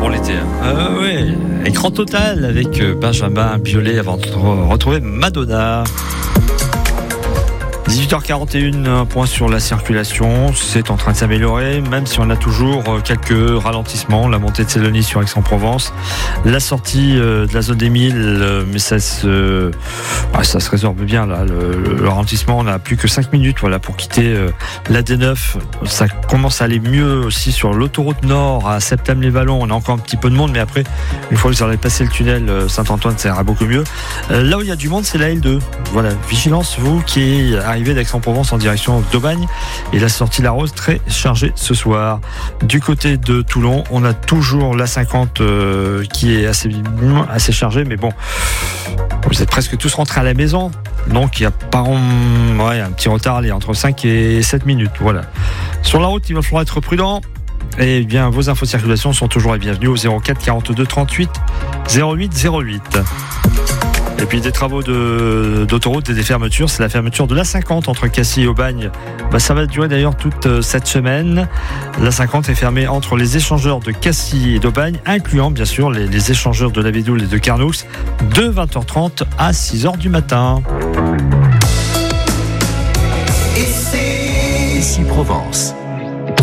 pour l'été. Oui, écran total avec Benjamin Biolay avant de retrouver Madonna. 18h41, un point sur la circulation, c'est en train de s'améliorer, même si on a toujours quelques ralentissements. La montée de Célonie sur Aix-en-Provence, la sortie de la zone des Milles, mais ça se résorbe bien là. Le ralentissement, on n'a plus que 5 minutes pour quitter la D9. Ça commence à aller mieux aussi sur l'autoroute Nord à Septame-les-Vallons. On a encore un petit peu de monde, mais après, une fois que vous aurez passé le tunnel Saint-Antoine, ça ira beaucoup mieux. Là où il y a du monde, c'est la L2. Voilà, vigilance, vous qui arrivez d'Aix-en-Provence en direction d'Aubagne, et la sortie La Rose très chargée ce soir. Du côté de Toulon, on a toujours la 50 qui est assez chargée, mais bon, vous êtes presque tous rentrés à la maison, donc il y a un petit retard, entre 5 et 7 minutes. Voilà. Sur la route, il va falloir être prudent. Et bien, vos infos de circulation sont toujours les bienvenues au 04 42 38 08 08. Et puis des travaux d'autoroute et des fermetures, c'est la fermeture de l'A50 entre Cassis et Aubagne. Ça va durer d'ailleurs toute cette semaine. L'A50 est fermée entre les échangeurs de Cassis et d'Aubagne, incluant bien sûr les échangeurs de la Bédoule et de Carnoux, de 20h30 à 6h du matin. Ici Provence.